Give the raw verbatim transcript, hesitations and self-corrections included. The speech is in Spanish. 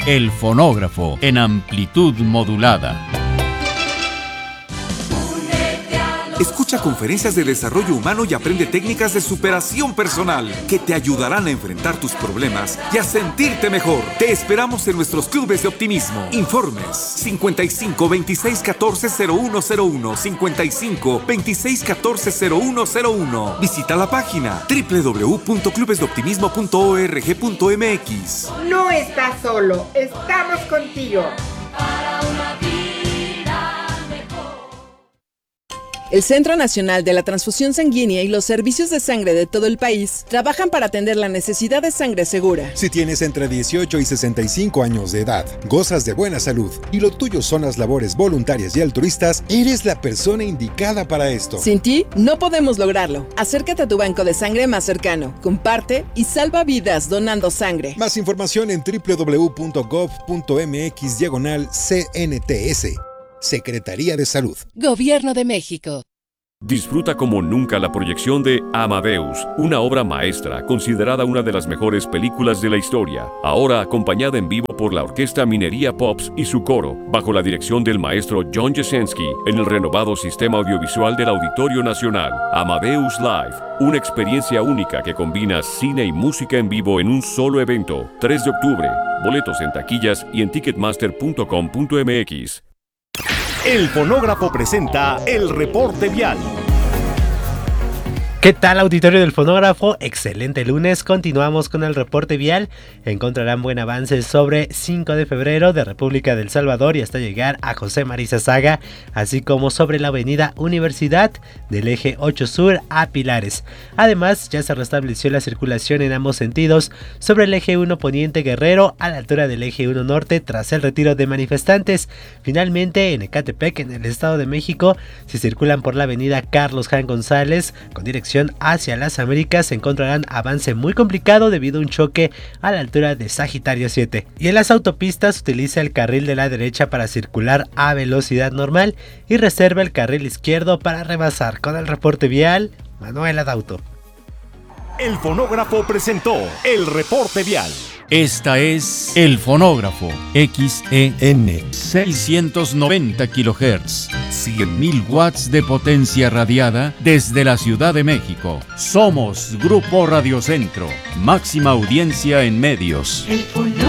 El Fonógrafo en amplitud modulada. Escucha conferencias de desarrollo humano y aprende técnicas de superación personal que te ayudarán a enfrentar tus problemas y a sentirte mejor. Te esperamos en nuestros clubes de optimismo. Informes cincuenta y cinco, veintiséis, catorce, cero uno cero uno, cincuenta y cinco, veintiséis, catorce, cero uno cero uno. Visita la página doble u doble u doble u punto clubes de optimismo punto org punto m x. No estás solo, estamos contigo. El Centro Nacional de la Transfusión Sanguínea y los servicios de sangre de todo el país trabajan para atender la necesidad de sangre segura. Si tienes entre dieciocho y sesenta y cinco años de edad, gozas de buena salud y lo tuyo son las labores voluntarias y altruistas, eres la persona indicada para esto. Sin ti, no podemos lograrlo. Acércate a tu banco de sangre más cercano, comparte y salva vidas donando sangre. Más información en doble u doble u doble u punto gov punto m x diagonal C N T S. Secretaría de Salud. Gobierno de México. Disfruta como nunca la proyección de Amadeus, una obra maestra considerada una de las mejores películas de la historia, ahora acompañada en vivo por la Orquesta Minería Pops y su coro, bajo la dirección del maestro John Jasenski, en el renovado sistema audiovisual del Auditorio Nacional. Amadeus Live, una experiencia única que combina cine y música en vivo en un solo evento. tres de octubre, boletos en taquillas y en ticketmaster punto com punto m x. El Fonógrafo presenta el reporte vial. ¿Qué tal, auditorio del Fonógrafo? Excelente lunes, continuamos con el reporte vial. Encontrarán buen avance sobre cinco de febrero de República del Salvador y hasta llegar a José María Saga, así como sobre la avenida Universidad del eje ocho Sur a Pilares. Además, ya se restableció la circulación en ambos sentidos sobre el eje uno Poniente Guerrero a la altura del eje uno Norte tras el retiro de manifestantes. Finalmente, en Ecatepec, en el Estado de México, si circulan por la avenida Carlos Jan González con dirección hacia las Américas, encontrarán avance muy complicado debido a un choque a la altura de Sagitario siete. Y en las autopistas utiliza el carril de la derecha para circular a velocidad normal y reserva el carril izquierdo para rebasar. Con el reporte vial, Manuel Adauto. El Fonógrafo presentó el reporte vial. Esta es El Fonógrafo, X E N, seiscientos noventa kilohertz, cien mil watts de potencia radiada desde la Ciudad de México. Somos Grupo Radio Centro, máxima audiencia en medios.